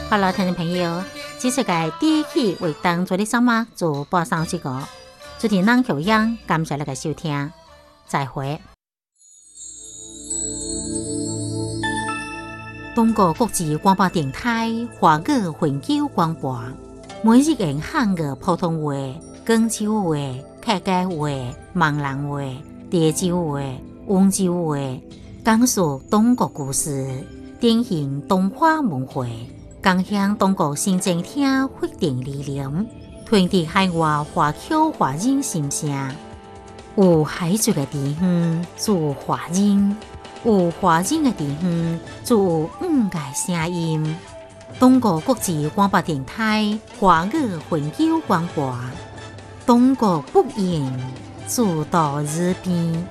好了，听众朋友，这次嘅第一期为当做的什么做播上这个，主持人乔央，感谢你嘅收听，再会。中国国际广播电台华语环球广播，每日用汉语普通话、广州话、客家话、闽南话、潮州话、温州话，讲述中国故事，典型东华文化，共享中国新政厅发展理念，传递海外华侨华人心声。有海族嘅地方做华人，有华人嘅地方做五个声音。中国国际广播电台华语环球广播，中国不言，做到日边。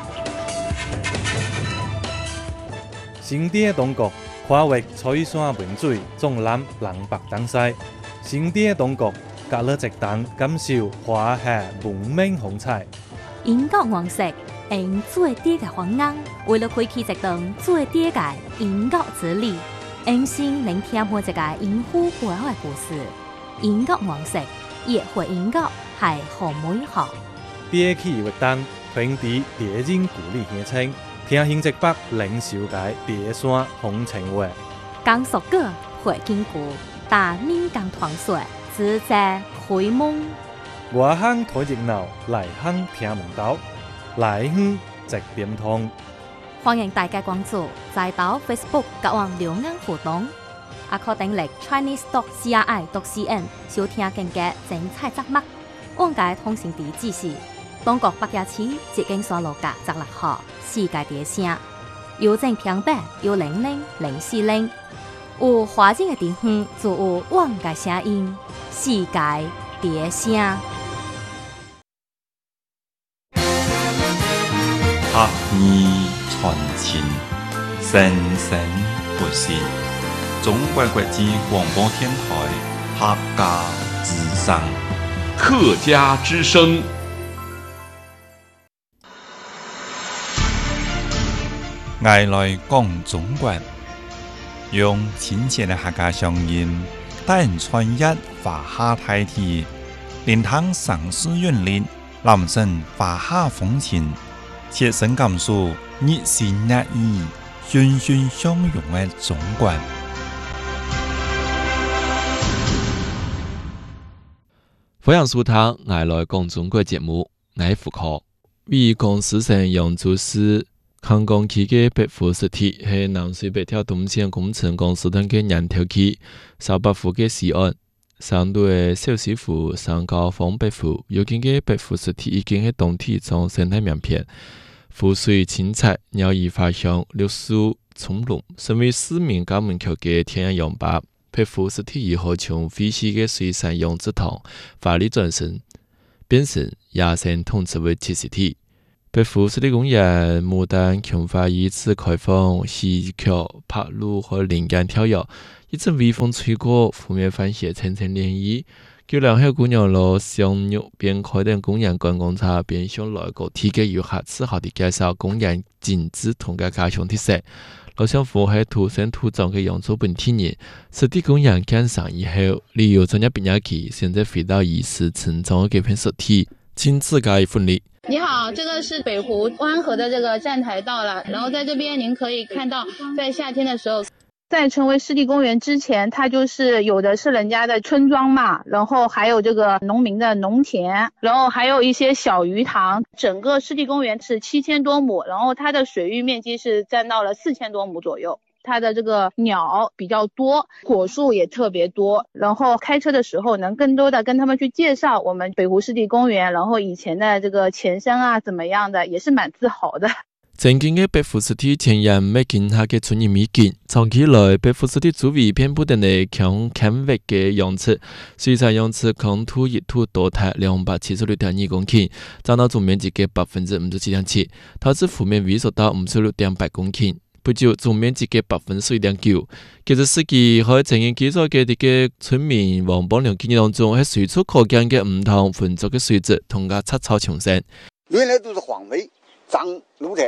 新典中国跨越彩山文水，纵览南北东西。新典中国隔了一档，感受华夏文明风采。 英国王室用最低嘅方案，为了开启一段最低嘅英国之旅，用心聆听每一个英虎背后嘅故事。英国王室也会英国系好美好。 第一期活动传递地人故里乡亲，听新浙北领袖界第山风情话。 讲述过会经过，但闽港团水自在开蒙。 外乡睇热闹，内乡听门道，内乡直点通。 欢迎大家关注在岛 Facebook 甲网留言互动，也可订阅 Chinese.CRI.CN 收听更加精彩节目。往界通讯地址是中国北野市捷径山路甲16号世界第声，邮政平板1000400。有华人嘅地方就有往界声音，世界第声。 学艺传情，生生不息。中国国际广播电台客家之声， 客家之声。 爱来讲中国，用亲切的客家乡音，带人穿越华夏大地，连通城市韵律，揽胜华夏风情。切身感受热情热意、欣欣相融的中国。 欢迎收听《爱来讲中国》节目，我是傅科。为公司上用做是康江区嘅北湖实体係南水北條東線工程公司等嘅人頭區受北湖嘅事案，上到嘅小師傅上高峰北湖，有見嘅北湖實體已經喺冬天中生態名片，湖水清澈，鳥兒花香，綠樹葱茏，成為市民家門口嘅天然樣板。北湖實體以後從廢棄嘅水產養殖塘發力轉身，變成野生統治為設施體。北湖濕地公園牡丹瓊花依次開放，溪橋、柏路和林間跳躍，一陣微風吹過，湖面泛起層層漣漪。叫兩海姑娘路上肉邊開店公園觀光車邊向來個體嘅遊客自豪地介紹公園景致同嘅家鄉特色。老鄉府喺土生土長嘅揚州本地人，濕地公園建成以後，旅遊專業畢業期，現在回到兒時成長嘅這片實體，親自加以分離。 你好，这个是北湖灣河的这个站台到了，然后在这边您可以看到，在夏天的时候，在成为湿地公园之前，它就是有的是人家的村庄嘛，然后还有这个农民的农田，然后还有一些小鱼塘。整个湿地公园是7000多亩，然后它的水域面积是占到了4000多亩左右。它的这个鸟比较多，果树也特别多，然后开车的时候能更多的跟他们去介绍我们北湖湿地公园，然后以前的这个前身啊怎么样的，也是蛮自豪的。 曾經嘅北湖濕地前人未見下嘅村業美景，長期來北湖濕地周圍遍佈的嚟強墾域嘅用池，水產用池空土熱土多達276.2公頃，佔到總面積嘅57.7%，投資湖面萎縮到56.8公頃。不久總面積嘅1.9%。其實司機可以呈現記載嘅啲嘅村民黃邦良建議當中，喺隨處可見嘅唔同混雜嘅水質同個雜草叢生。 原來都是荒廢、長露台，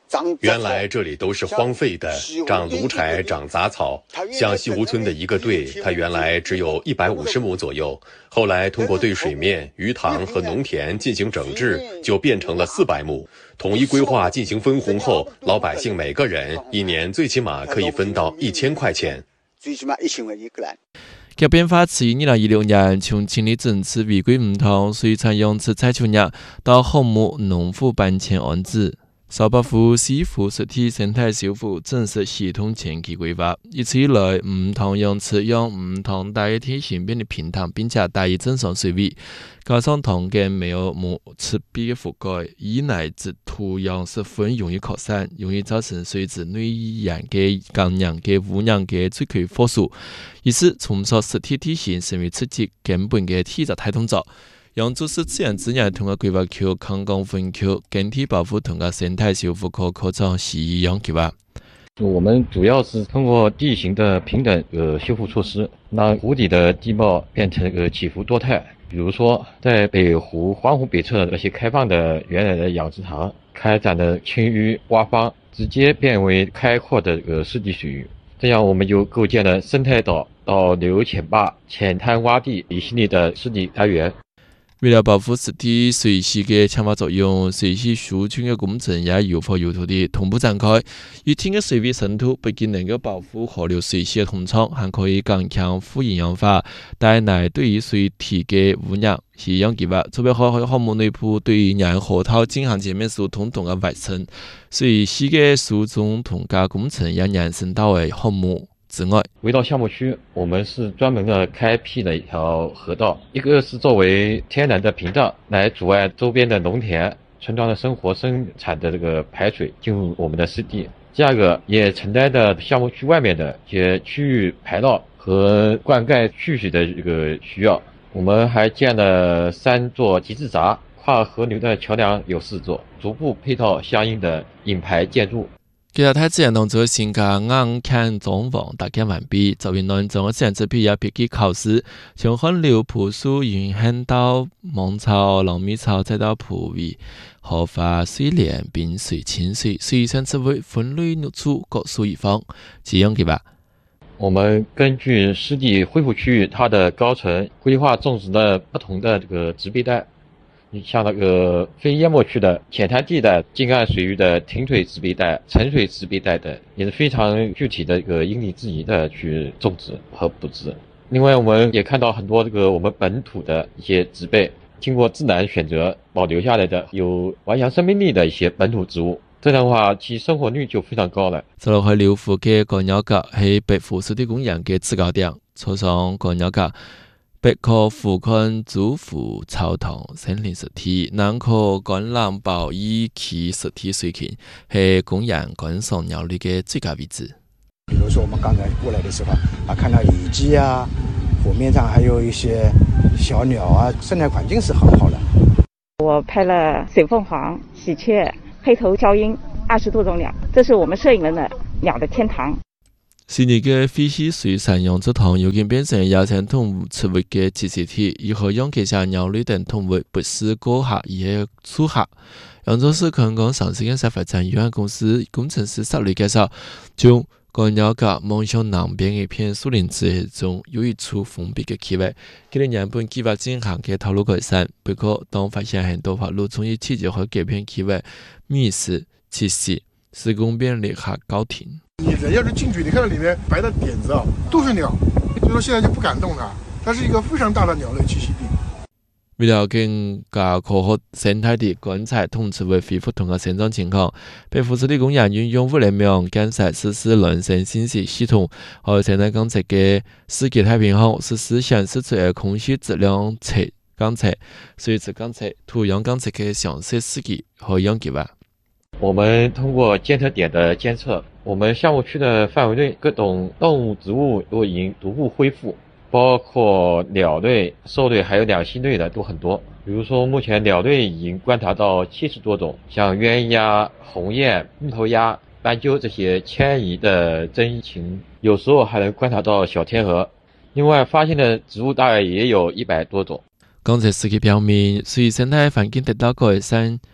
原来这里都是荒废的，长芦柴、长杂草。像西湖村的一个队，它原来只有150亩左右，后来通过对水面、鱼塘和农田进行整治，就变成了400亩。统一规划进行分红后，老百姓每个人1年最起码可以分到1000块钱。 最起码1000块一个人。 这变化自2016年从清理政策违规唔同，水产养殖采球日到项目农户搬迁安置。沙巴湖西湖实体生态修复正式系统前期规划，一直以来唔同样式用唔同代替性变的平塘，并且大于正常水位，加上塘间没有赤壁的覆盖，以乃至土壤十分容易扩散，容易造成水质内燃嘅感染嘅污染嘅最高火数。于是，重塑实体地形成为刺激根本嘅体制态动作。用都市自然资源同个规划区、康江分区、整体保护同个生态修复科扩张西洋计划。 我们主要是通过地形的平等修复措施，让湖底的地貌变成起伏多态。比如说，在北湖、黄湖北侧那些开放的原来的养殖塘，开展的清淤挖方，直接变为开阔的湿地水域。这样，我们就构建了生态岛、导流浅坝、浅滩洼地一系列的湿地单元。 为了保护实体水系的强化作用，水系疏浚的工程也有火有土地同步展开。一定的水位深度不仅能够保护河流水系的通畅，还可以加强富营养法，带来对于水体的污染。西洋计划作为项目内部对于让河套进行全面疏通同的完成，水系的疏浚同加工程也延伸到的项目之外， 围绕项目区，我们是专门的开辟了一条河道，一个是作为天然的屏障，来阻碍周边的农田、村庄的生活生产的这个排水进入我们的湿地；第二个也承担着项目区外面的一些区域排涝和灌溉蓄水的这个需要。我们还建了3座集治闸，跨河流的桥梁有4座，逐步配套相应的引排建筑。 其他太自然动作性格硬看状况大概完毕，作为南中的自然指标也必须考试，从河流朴素沿岸到芒草、糯米草，再到埔尾、荷花、水莲、滨水、清水，水产只为分类入出，各属一方，这样对吧？ 我们根据湿地恢复区域它的高层规划种植了不同的这个植被带。你像那个非淹没区的浅滩地带、近岸水域的停水植被带、沉水植被带等，也是非常具体的因地制宜的去种植和布置。另外，我们也看到很多我们本土的一些植被，经过自然选择保留下来的有顽强生命力的一些本土植物。这样的话，其生活率就非常高了。 走落去流湖嘅高鸟角係北湖湿地公園嘅制高點，坐上高鳥角。北可俯瞰主湖草塘森林实体，南可觀覽寶義區實體水群，是公園觀賞鳥類的最佳位置。 比如说我们刚才过来的时候看到野雞啊，湖面上还有一些小鸟啊，生态环境是很好的。 我拍了水凤凰、喜鹊、黑头鹪鸪20多种鸟，这是我们摄影人的鸟的天堂。 悉尼嘅废弃水产养殖塘已經變成野生動物出沒嘅棲息地，如何讓這些鳥類等動物不是過客而係住客？揚州市香港上市嘅發展有限公司工程師石磊介紹，將高鳥角望向南邊嘅一片樹林之中有一處封閉嘅區域，佢哋原本計劃進行嘅道路改善，不過當發現很多法路從一起就和這片區域密室棲息，施工便立刻告停。 你人要是進去，你看到裡面白的點子都是鳥，所以說現在就不敢動它。它是一個非常大的鳥類棲息地。 為了更加科學生態地觀察同持為恢復同個生長情況，北湖濕地公園運用物聯網監察實施孿生信息系統和生態監測嘅世界太平號實施顯示出嘅空氣質量測監測、水質監測、土壤監測嘅詳細事蹟和樣計劃。 我們通過監測點的監測，我們項目區的範圍內各種動物植物都已經逐步恢復，包括鳥類、獸類還有兩棲類的都很多。比如說目前鳥類已經觀察到70多種，像鴛鴨、鴻雁、木頭鴨、斑鳩這些遷移的真禽，有時候還能觀察到小天鵝。另外發現的植物大概也有100多種。 監測事件表明，隨生態環境得到改善，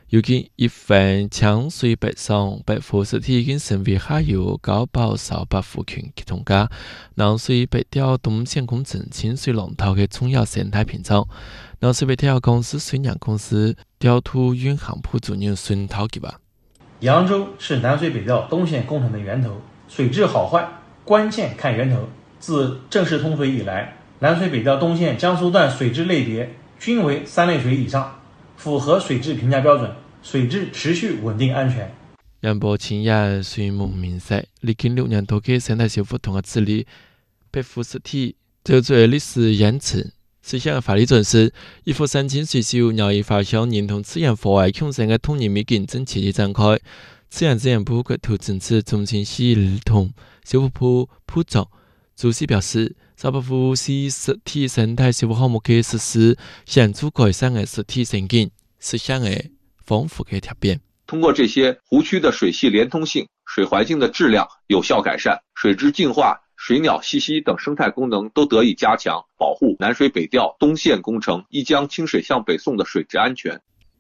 有近一份抢水北上北湖实体已经成为下游高保少白湖群集中家南水北调东线工程清水龙头的重要生态屏障。南水北调公司水养公司调度运航部主任孙涛给吧。 扬州是南水北调东线工程的源头，水质好坏关键看源头。自正式通水以来，南水北调东线江苏段水质类别均为3类水以上，符合水质评价标准，水质持续稳定安全。 杨波青雅水母明晰，历经6年多嘅生态修复同治理，北湖实体就做历史验证。水乡法律准是一幅申请水修鸟一法乡认同自然户外共生的统一美景正积极展开。自然资源部国土政策中心系统修复部部长主席表示，少白湖是实体生态修复项目嘅实施，显著改善嘅实体环境，实现嘅丰富嘅特变。 通过这些湖区的水系连通性、水环境的质量有效改善，水质净化、水鸟栖息等生态功能都得以加强，保护南水北调东线工程一江清水向北送的水质安全。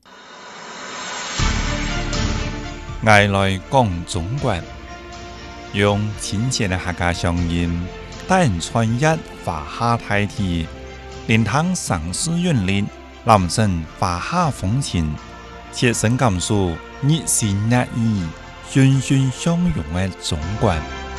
外来讲中国，用亲切的客家乡音，带人穿越华夏大地，连趟城市韵律，南省华夏风情，切身感受热情热意、欣欣相融的中国。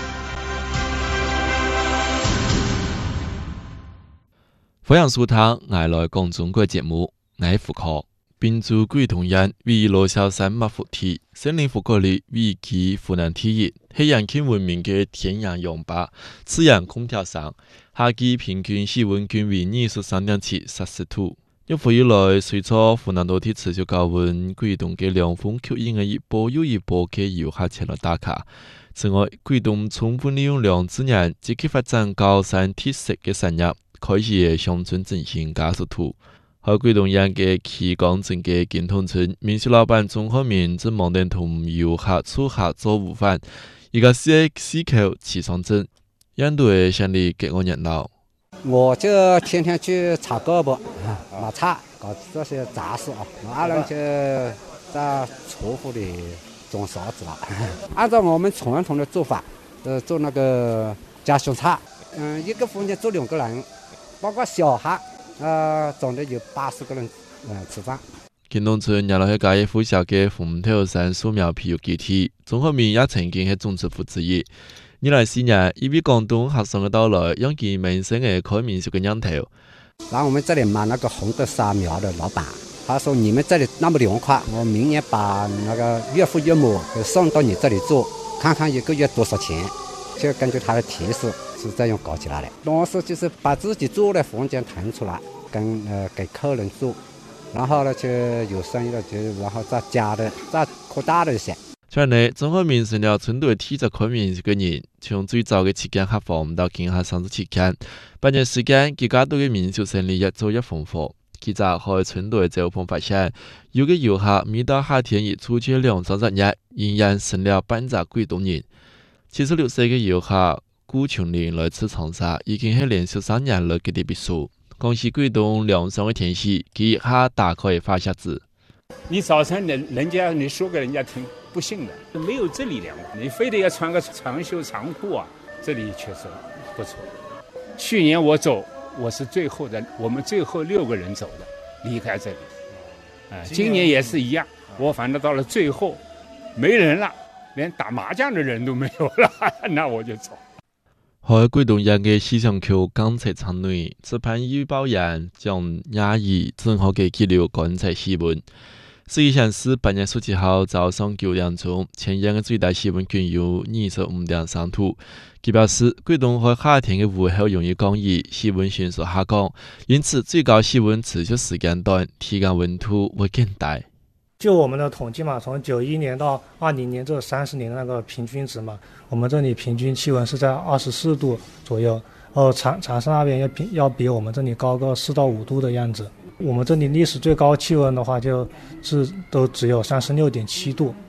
欢迎收听外来讲中国节目，我是胡科。滨州桂东县为罗小山马湖体，森林湖国里为其湖南第一，是阳庆闻名的天然氧吧。自然空调上，夏季平均气温均为23.7摄氏度。一伏以来，随着湖南多地持续高温，桂东嘅凉风吸引了一波又一波嘅游客前来打卡。此外，桂东充分利用凉资源，积极发展高山铁石嘅产业，开启乡村振兴加速图。喺桂东县嘅旗岗镇嘅建通村，民宿老板钟浩明正忙定同游客撮合做午饭，而家是市口齐上镇，印度嘅乡里给我热闹。 我就天天去查胳膊、拿叉，搞这些杂事啊。阿伦就在厨房里种勺子了。按照我们传统的做法，做那个家乡菜，一个房间住2个人，包括小孩。总的有80个人吃饭。 建东村养了一家一户小嘅红头山素描皮肉集体，钟浩明也曾经系种植户之一。2024年，因为广东学生嘅到来，让其萌生嘅开民宿嘅念头。 然后我们这里买那个红豆沙苗的老板，他说你们这里那么凉快，我明年把那个岳父岳母送到你这里住，看看一个月多少钱。就根据他的提示是这样搞起来的。当时就是把自己住的房间腾出来，给客人住，然后呢就有生意了，就然后再加的再扩大了一些。 村内钟浩明成了村队体质开民宿嘅人，从最早嘅7間客房到今下37間，8年時間，佢家對嘅民宿生意越做越豐富。佢就喺村隊就碰發現，有嘅遊客每到夏天一出去2-3日，仍然成了半隻桂東人。76歲嘅遊客顧瓊玲來自長沙，已經係連續3年了佢哋別墅。講起桂東涼爽嘅天氣，佢一下打開發下子。 你早晨人家你說給人家聽，不信的，沒有這裡涼，你非得要穿個長袖長褲啊，這裡確實不錯。去年我走，我是最後的，我們最後6個人走的，離開這裡。今年也是一樣，我反正到了最後，沒人了。連打麻將的人都沒有了，那我就走。 喺桂東縣嘅西上橋監測場內，值班預報員將亞儀正好嘅記錄觀測氣溫。數據顯示，8月17號早上9點鐘，全縣嘅最大氣溫均有25.3度。佢表示，桂東喺夏天嘅午後容易降雨，氣溫迅速下降，因此最高氣溫持續時間短，體感溫度會更大。 就我们的统计嘛，从91年到20年这30年的那个平均值嘛，我们这里平均气温是在24度左右，长沙那边要比我们这里高个4到5度的样子。我们这里历史最高气温的话，就是都只有36.7度。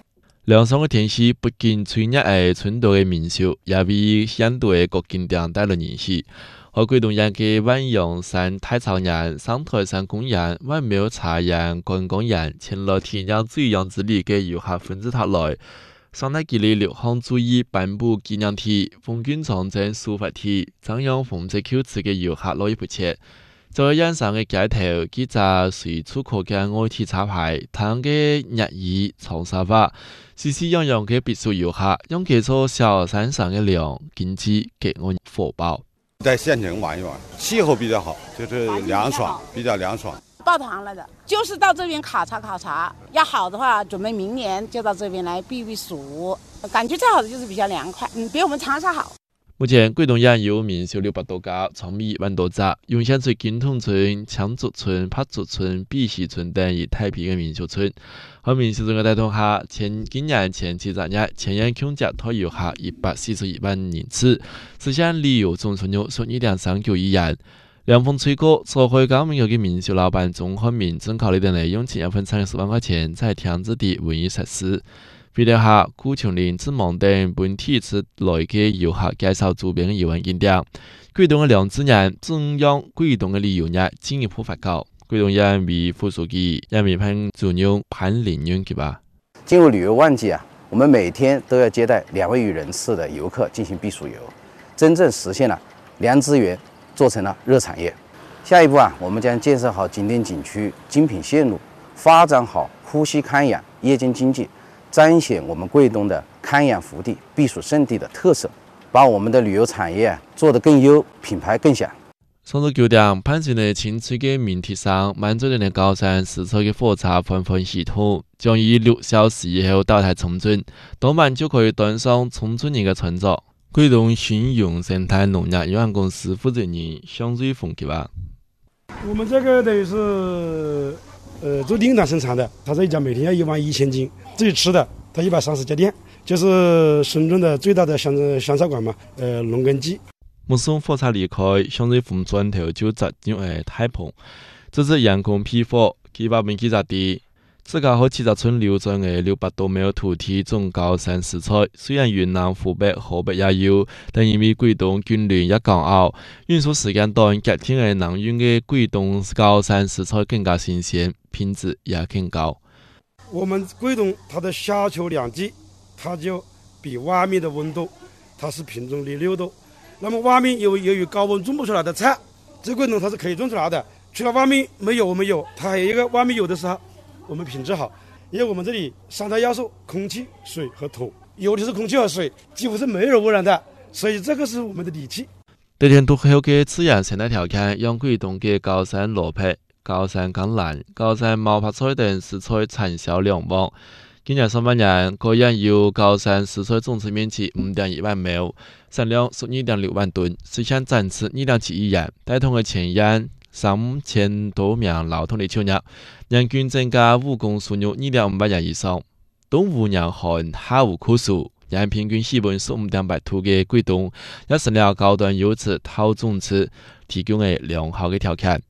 凉爽嘅天氣不僅吹熱嘅春度嘅民宿，也為相對嘅國景點帶來人氣。和桂東縣嘅萬陽山太草岩、三台山公園、萬廟茶園、觀光園前來體驗最陽之旅嘅遊客分子塔來。上海吉利6項注意頒布紀念體、風景長征書法體，張揚紅色口詞嘅遊客攞一筆錢。在山上嘅街頭，幾隻隨出口嘅外體插牌，睇嘅日語、長沙話，喜氣洋洋嘅別墅遊客，用幾座小山上嘅涼，經濟給我火爆。 在县城玩一玩，气候比较好，就是凉爽，比较凉爽。 抱团了的，就是到这边考察，要好的话，准备明年就到这边来避暑。感觉最好的就是比较凉快，比我们长沙好。 目前，桂东县有民宿600多家，场地1萬多隻，涌現出金筒村、羌族村、柏族村、碧溪村等一大批嘅民宿村。喺民宿村嘅帶動下，今年前7日前沿共接待遊客141萬人次，實現旅遊總收入12.39億元。涼風吹過，坐回港民有嘅民宿老闆鍾漢明正考慮定嚟用前一份30萬塊錢在添置啲文娛設施。比了下古松林、紫芒等本地次來嘅遊客介紹周邊嘅遊玩景點。桂東嘅兩支人正讓桂東嘅旅遊業進一步發酵。桂東縣委副書記楊明鵬主任潘林元給吧。 進入旅遊旺季我們每天都要接待2萬餘人次的遊客進行避暑遊，真正實現了涼資源做成了熱產業。下一步我們將建設好景點景區、精品線路，發展好呼吸康養、夜間經濟。彰顯我們桂東的康養福地、避暑勝地的特色，把我們的旅遊產業做得更優，品牌更響。 上晝9點，潘縣的清水嘅明鐵上，滿載嘅高山試車嘅火車緩緩系統，將以6小時以後到達崇村，當晚就可以端上崇村人嘅餐桌。桂東信用生態農業有限公司負責人向瑞峰給吧。 我們這個等於是做定檔生產的，他這一家每天要11000斤。至於吃的，它130家店，就是深圳的最大的香茶館嘛，龍根記。 目送火車離開，向瑞峰轉頭就直入太棚，這是陽光披火，幾百名記者地。自家和70村流轉嘅600多畝土地種高山食材，雖然雲南、湖北、河北也有，但因為桂東軍聯一港澳，運輸時間短，隔天嘅南運嘅桂東高山食材更加新鮮，品質也更高。 我們桂東它的夏秋兩季，它就比外面的溫度，它是品種的6度。那麼外面由於高溫種不出來的菜，這桂東它是可以種出來的。除了外面沒有我們有，它還有一個外面有的時候，我們品質好。因為我們這裡3大要素：空氣、水和土。有的是空氣和水，幾乎是沒有污染的，所以這個是我們的底氣。 對天獨好嘅自然生態條件，讓桂東嘅高山蘿蔔、高山橄欖、高山毛白菜等食材產銷良旺。今年上半年，個縣有高山食材種植面積5.1萬畝，產量12.6萬噸，實現產值2.7億元，帶動嘅前縣3000多名勞動力就業，人均增加務工收入2.5萬以上。東湖人旱下無酷暑，人平均氣溫15.8度嘅桂東，也成了高端優質套種植提供嘅良好嘅條件。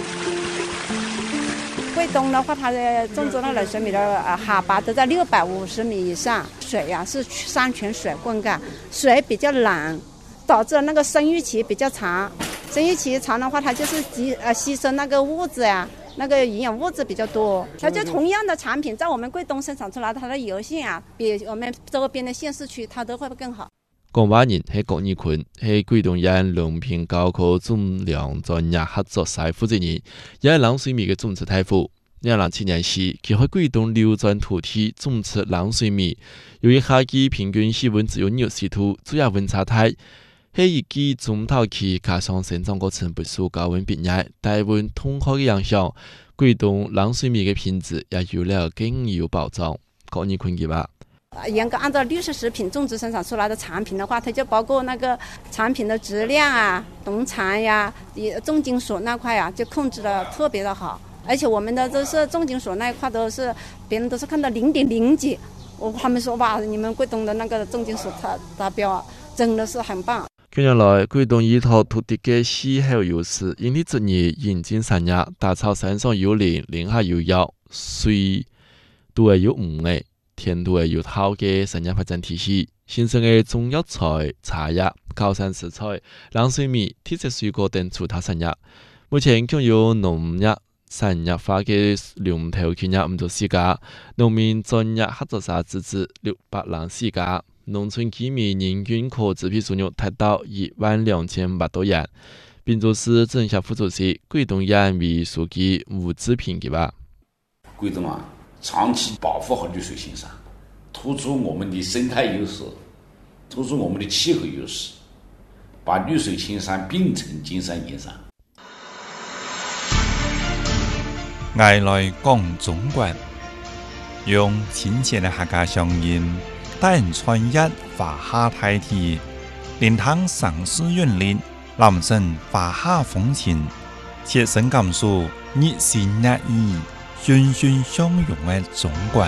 桂東的話，它的種植的冷水米的海拔都在650米以上，水呀是山泉水灌溉，水比較冷，導致那個生育期比較長。生育期長的話，它就是吸收那個物質呀，那個營養物質比較多。它就同樣的產品，在我們桂東生產出來，它的油性啊，比我們周邊的縣市區它都會更好。 講話人係郭義坤，係桂東縣龍平高科種糧專業合作社負責人，也係冷水米嘅種植大夫。2007年起，佢喺桂東流轉土地種植冷水米，由於夏季平均氣溫只有60度，主要溫差大。喺一季中頭期加上生長過程不受高溫變熱、大溫通開嘅影響，桂東冷水米嘅品質也有了更有保障。郭義坤嘅話。 嚴格按照綠色食品種植生產出來的產品的話，它就包括那個產品的質量啊、農殘呀、重金屬那塊啊，就控制得特別的好。而且我們的這是重金屬那一塊都是別人都是看到0.0幾，他們說哇，你們桂東的那個重金屬達標，真的是很棒。 近年來，桂東依託土地嘅氣候優勢，引起職業引進產業，打造山上有林，林下有藥，水都係有五嘅。 田土的友好嘅产业发展体系，新生嘅中药材、茶叶、高山食材、冷水米、铁质水果等其他产业。目前共有农业产业化嘅龍頭企業唔到4家，農民專業合作社自治604家，農村居民人均可支配收入達到12800多元。并州市政協副主席桂東縣委書記吳志平嘅話： 桂東啊，長期保護好綠水青山，突出我們的生態優勢，突出我們的氣候優勢，把綠水青山並成金山銀山。 愛來講中國，用親切的客家鄉音，帶專業華夏大體，連通城市園林。男生華夏風情，切身感受日新月異、欣欣相融的中國。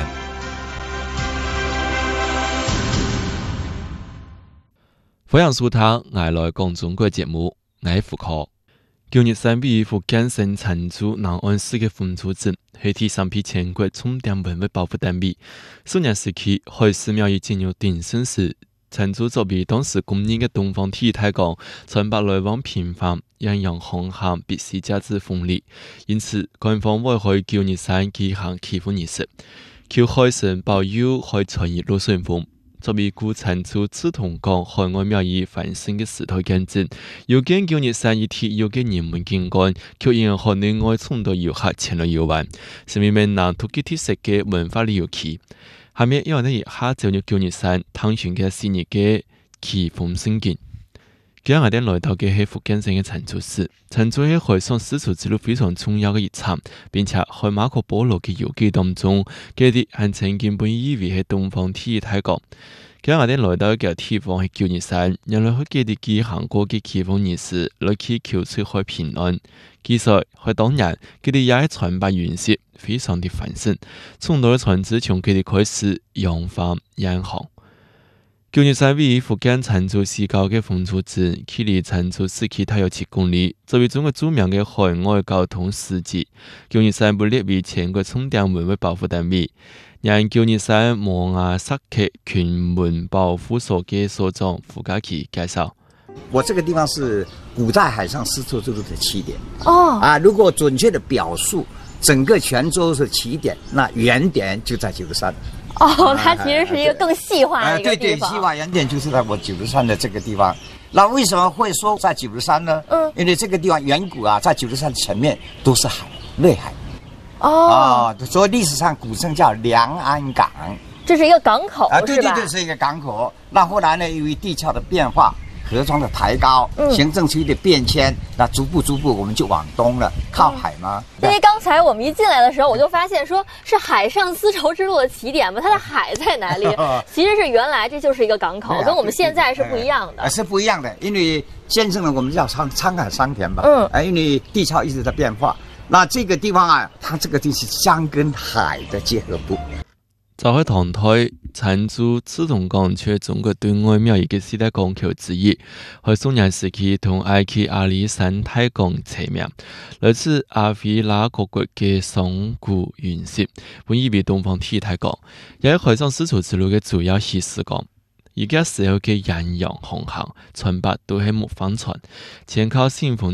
歡迎收聽愛來講中國節目，我係福科。9月3日福建省泉州南岸市嘅風土鎮係第3批全國重點文物保護單位。數年時期，海事廟已進入鼎盛時。泉州作為當時公認嘅東方第一大港，船舶來往頻繁，洋洋航行必須加之風力，因此官方為喺9月3舉行啟封儀式，求海神保佑海船一路順風。作為古泉州赤銅港海外廟宇繁盛嘅時代見證，有見9月3一天有嘅人們景觀，卻因河內外眾多遊客前來遊玩，成為閩南土特色嘅文化旅遊區。下面要我哋一下進入9月3探尋嘅4日嘅啟封盛景。今日我哋來到嘅係福建省嘅泉州市，泉州係海上絲綢之路非常重要嘅一站，並且喺馬可波羅嘅遊記當中，佢哋係曾經被譽為係東方第一大港。今日我哋來到嘅地方係9月3，人類喺佢哋舉行過嘅啟封儀式，來祈求出海平安。其實喺當日，佢哋也係船舶運輸非常的繁盛，眾多嘅船隻從佢哋開始揚帆遠航。9月3位於福建泉州市郊嘅風土鎮，距離泉州市區大約7公里，作為中國著名嘅海外交通司機。9月3被列為全國重點文物保護單位。讓9月3摩崖石刻群門保護所嘅所長傅家琪介紹。 我這個地方是古代海上絲綢之路的起點如果準確的表述整個泉州是起點，那原點就在九如山。 它其實是一個更細化的一個地方。 對，細化原點就是在我九如山的這個地方。那為什麼會說在九如山呢？因為這個地方遠古在九如山前面都是海，內海。所以歷史上古稱叫良安港。 這是一個港口， 對，這是一個港口。那後來呢，由於地殼的變化，河床的抬高，行政區的變遷，那逐步我們就往東了，靠海嘛。 因為剛才我們一進來的時候，我就發現說是海上絲綢之路的起點嘛，它的海在哪裡？其實是原來這就是一個港口，跟我們現在是不一樣的。 是不一樣的，因為見證了我們叫滄海桑田吧。因為地殼一直在變化，那這個地方它這個地是江跟海的結合部。 就喺唐代，泉州赤銅港係中國對外貿易嘅4大港口之一。喺宋元時期同埃及阿里山大港齊名，來自阿非拉各國嘅商賈運輸，本以為東方第一大港，也係海上絲綢之路嘅主要起始港。而家時候嘅洋洋航行，船舶都係木帆船，全靠信奉